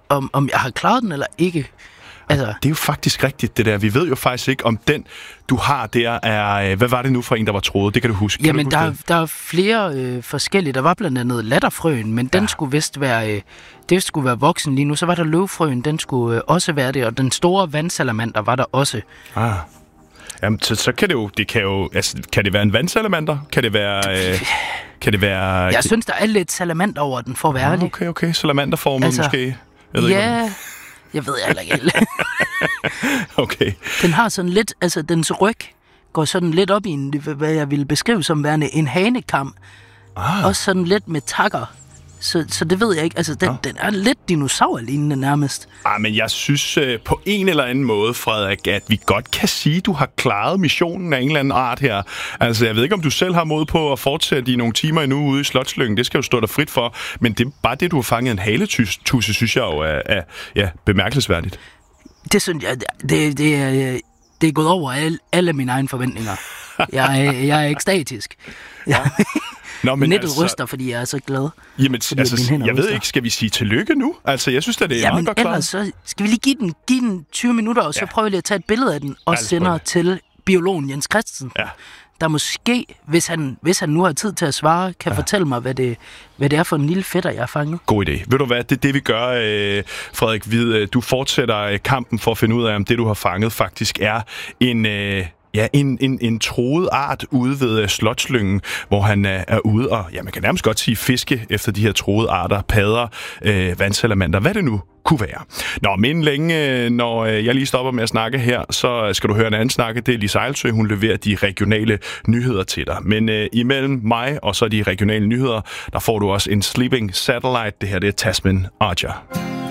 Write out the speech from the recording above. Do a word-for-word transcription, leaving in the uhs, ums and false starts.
om, om jeg har klaret den eller ikke. Altså, det er jo faktisk rigtigt, det der. Vi ved jo faktisk ikke, om den, du har der, er... Hvad var det nu for en, der var troet? Det kan du huske. Kan jamen, du huske der, der er flere øh, forskellige. Der var blandt andet latterfrøen, men ja. den skulle vist være... Øh, det skulle være voksen lige nu. Så var der løvfrøen, den skulle øh, også være det. Og den store vandsalamander var der også. Ah. Jamen, så, så kan det jo... Det kan jo... Altså, kan det være en vandsalamander? Kan det være... Øh, kan det være... Jeg synes, der er lidt salamander over den, for at være ærlig. Okay, okay. Salamanderformet altså, måske? Jeg ved ja... Ikke, Jeg ved jeg heller ikke. Okay. Den har sådan lidt, altså dens ryg går sådan lidt op i en, hvad jeg ville beskrive som værende en hanekam. Ah. Også sådan lidt med takker. Så, så det ved jeg ikke. Altså, den, ja. den er lidt dinosaurlignende nærmest. Ah, men jeg synes øh, på en eller anden måde, Frederik, at vi godt kan sige, at du har klaret missionen af en eller anden art her. Altså, jeg ved ikke, om du selv har mod på at fortsætte i nogle timer endnu ude i Slotslyngen. Det skal jo stå dig frit for. Men det er bare det, du har fanget en haletusse, synes jeg jo er, er ja, bemærkelsesværdigt. Det synes jeg, det, det, er, det er gået over alle, alle mine egne forventninger. Jeg er, jeg er ekstatisk. Ja. Nå, men nettet altså, ryster, fordi jeg er så glad. Jamen, altså, jeg ryster. ved ikke, skal vi sige tillykke nu? Altså, jeg synes, at det er jamen, meget godt ellers så skal vi lige give den, give den tyve minutter, og så ja. prøver vi lige at tage et billede af den, og altså, sender til biologen Jens Christensen. Ja. Der måske, hvis han, hvis han nu har tid til at svare, kan ja. fortælle mig, hvad det, hvad det er for en lille fætter, jeg har fanget. God idé. Ved du hvad, det er det, vi gør, øh, Frederik Hvid. Du fortsætter kampen for at finde ud af, om det, du har fanget, faktisk er en... Øh, Ja, en, en, en troet art ude ved Slotslyngen, hvor han er, er ude og, ja, man kan nærmest godt sige fiske efter de her troede arter, padder, øh, vandsalamander, hvad det nu kunne være. Nå, men længe, når jeg lige stopper med at snakke her, så skal du høre en anden snakke. Det er Lise Ejlsø, hun leverer de regionale nyheder til dig. Men øh, imellem mig og så de regionale nyheder, der får du også en sleeping satellite. Det her, det er Tasman Archer.